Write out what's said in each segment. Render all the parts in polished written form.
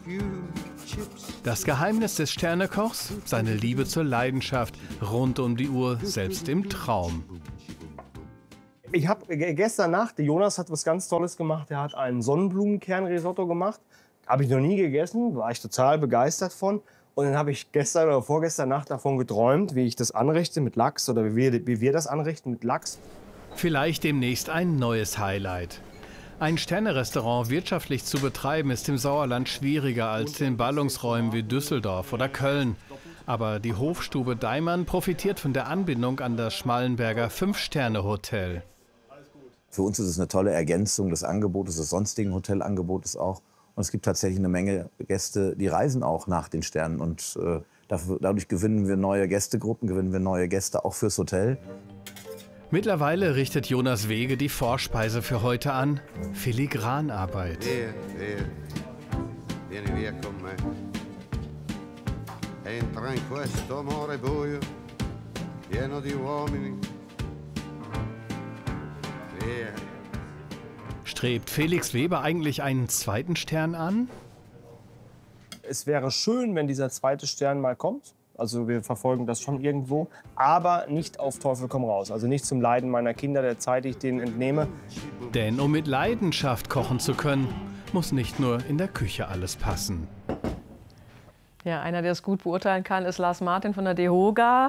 Das Geheimnis des Sternekochs? Seine Liebe zur Leidenschaft, rund um die Uhr, selbst im Traum. Ich habe gestern Nacht, Jonas hat was ganz Tolles gemacht. Er hat einen Sonnenblumenkernrisotto gemacht. Habe ich noch nie gegessen, war ich total begeistert von. Und dann habe ich gestern oder vorgestern Nacht davon geträumt, wie ich das anrichte mit Lachs oder wie wir das anrichten mit Lachs. Vielleicht demnächst ein neues Highlight. Ein Sternerestaurant wirtschaftlich zu betreiben, ist im Sauerland schwieriger als in Ballungsräumen wie Düsseldorf oder Köln. Aber die Hofstube Daimann profitiert von der Anbindung an das Schmallenberger 5-Sterne-Hotel. Für uns ist es eine tolle Ergänzung des Angebotes, des sonstigen Hotelangebotes auch. Und es gibt tatsächlich eine Menge Gäste, die reisen auch nach den Sternen. Und dadurch gewinnen wir neue Gästegruppen, gewinnen wir neue Gäste auch fürs Hotel. Mittlerweile richtet Jonas Wege die Vorspeise für heute an. Filigranarbeit. Strebt Felix Weber eigentlich einen zweiten Stern an? Es wäre schön, wenn dieser zweite Stern mal kommt. Also wir verfolgen das schon irgendwo, aber nicht auf Teufel komm raus. Also nicht zum Leiden meiner Kinder, der Zeit, die ich denen entnehme. Denn um mit Leidenschaft kochen zu können, muss nicht nur in der Küche alles passen. Ja, einer, der es gut beurteilen kann, ist Lars Martin von der DEHOGA.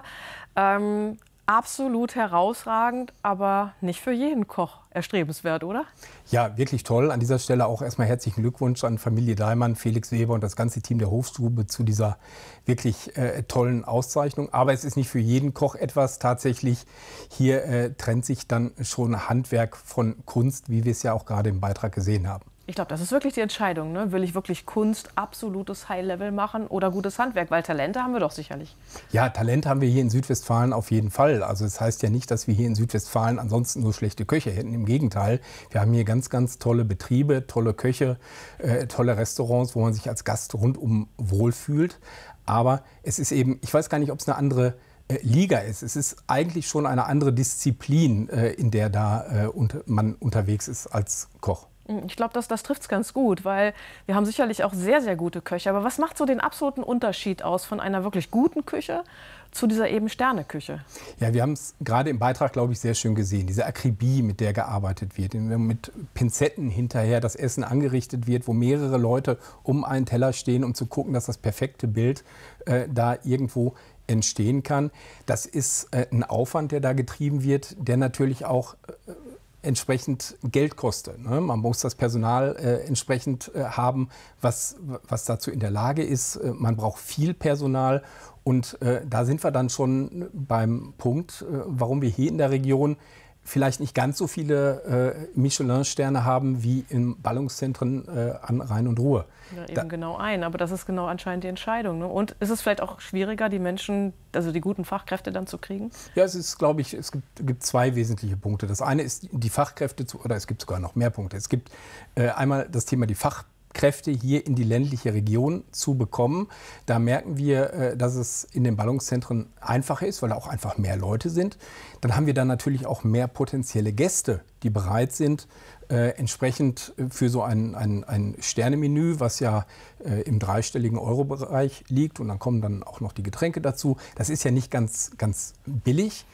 Absolut herausragend, aber nicht für jeden Koch erstrebenswert, oder? Ja, wirklich toll. An dieser Stelle auch erstmal herzlichen Glückwunsch an Familie Daimann, Felix Weber und das ganze Team der Hofstube zu dieser wirklich tollen Auszeichnung. Aber es ist nicht für jeden Koch etwas. Tatsächlich hier trennt sich dann schon Handwerk von Kunst, wie wir es ja auch gerade im Beitrag gesehen haben. Ich glaube, das ist wirklich die Entscheidung. Ne? Will ich wirklich Kunst, absolutes High-Level machen oder gutes Handwerk? Weil Talente haben wir doch sicherlich. Ja, Talent haben wir hier in Südwestfalen auf jeden Fall. Also das heißt ja nicht, dass wir hier in Südwestfalen ansonsten nur schlechte Köche hätten. Im Gegenteil, wir haben hier ganz, ganz tolle Betriebe, tolle Köche, tolle Restaurants, wo man sich als Gast rundum wohlfühlt. Aber es ist eben, ich weiß gar nicht, ob es eine andere Liga ist. Es ist eigentlich schon eine andere Disziplin, in der da man unterwegs ist als Koch. Ich glaube, das trifft es ganz gut, weil wir haben sicherlich auch sehr, sehr gute Köche. Aber was macht so den absoluten Unterschied aus von einer wirklich guten Küche zu dieser eben Sterneküche? Ja, wir haben es gerade im Beitrag, glaube ich, sehr schön gesehen. Diese Akribie, mit der gearbeitet wird, mit Pinzetten hinterher das Essen angerichtet wird, wo mehrere Leute um einen Teller stehen, um zu gucken, dass das perfekte Bild da irgendwo entstehen kann. Das ist ein Aufwand, der da getrieben wird, der natürlich auch entsprechend Geld kostet. Ne? Man muss das Personal entsprechend haben, was dazu in der Lage ist. Man braucht viel Personal und da sind wir dann schon beim Punkt, warum wir hier in der Region vielleicht nicht ganz so viele Michelin-Sterne haben wie in Ballungszentren an Rhein und Ruhr. Ja, eben genau aber das ist genau anscheinend die Entscheidung. Ne? Und ist es vielleicht auch schwieriger, die Menschen, also die guten Fachkräfte dann zu kriegen? Ja, es ist, glaube ich, es gibt zwei wesentliche Punkte. Das eine ist die Fachkräfte, oder es gibt sogar noch mehr Punkte. Es gibt einmal das Thema die Fachkräfte hier in die ländliche Region zu bekommen. Da merken wir, dass es in den Ballungszentren einfacher ist, weil da auch einfach mehr Leute sind. Dann haben wir dann natürlich auch mehr potenzielle Gäste, die bereit sind, entsprechend für so ein Sternemenü, was ja im dreistelligen Euro-Bereich liegt. Und dann kommen dann auch noch die Getränke dazu. Das ist ja nicht ganz billig.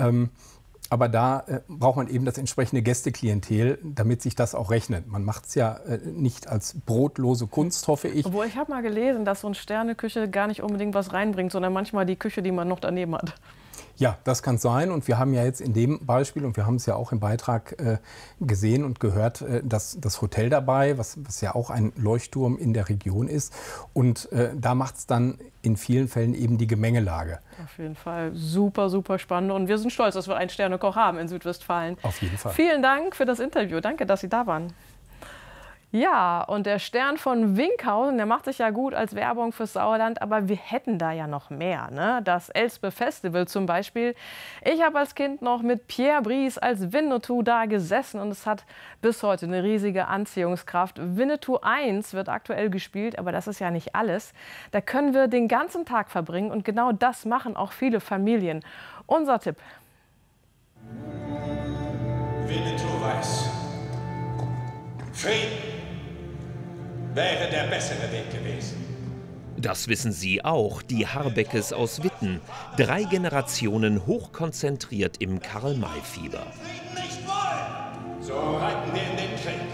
Aber da braucht man eben das entsprechende Gästeklientel, damit sich das auch rechnet. Man macht es ja nicht als brotlose Kunst, hoffe ich. Obwohl, ich habe mal gelesen, dass so eine Sterneküche gar nicht unbedingt was reinbringt, sondern manchmal die Küche, die man noch daneben hat. Ja, das kann sein. Und wir haben ja jetzt in dem Beispiel, und wir haben es ja auch im Beitrag gesehen und gehört, das Hotel dabei, was ja auch ein Leuchtturm in der Region ist. Und da macht es dann in vielen Fällen eben die Gemengelage. Auf jeden Fall super, super spannend. Und wir sind stolz, dass wir einen Sternekoch haben in Südwestfalen. Auf jeden Fall. Vielen Dank für das Interview. Danke, dass Sie da waren. Ja, und der Stern von Winkhausen, der macht sich ja gut als Werbung fürs Sauerland, aber wir hätten da ja noch mehr, ne? Das Elspe Festival zum Beispiel. Ich habe als Kind noch mit Pierre Brice als Winnetou da gesessen und es hat bis heute eine riesige Anziehungskraft. Winnetou 1 wird aktuell gespielt, aber das ist ja nicht alles. Da können wir den ganzen Tag verbringen und genau das machen auch viele Familien. Unser Tipp. Winnetou weiß. Frieden. wäre der bessere Weg gewesen. Das wissen Sie auch, die Harbeckes aus Witten. 3 Generationen hochkonzentriert im Karl-May-Fieber. So reiten wir in den Krieg.